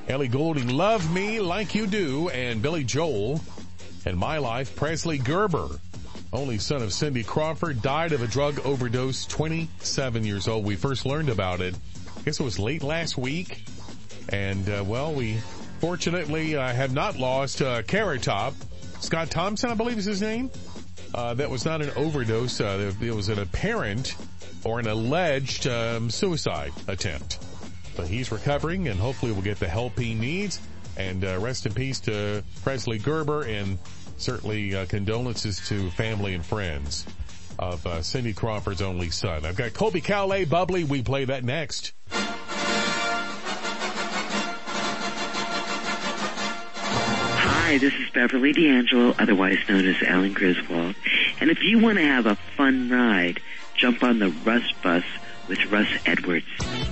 Ellie Goulding, Love Me Like You Do, and Billy Joel, and My Life. Presley Gerber, only son of Cindy Crawford, died of a drug overdose, 27 years old. We first learned about it, I guess it was late last week. And, we fortunately have not lost Carrot Top. Scott Thompson, I believe is his name. That was not an overdose. It was an apparent or an alleged suicide attempt. But he's recovering and hopefully will get the help he needs. And rest in peace to Presley Gerber, and certainly condolences to family and friends of Cindy Crawford's only son. I've got Colby Calais, Bubbly. We play that next. Hi, this is Beverly D'Angelo, otherwise known as Alan Griswold. And if you want to have a fun ride, jump on the Russ Bus with Russ Edwards.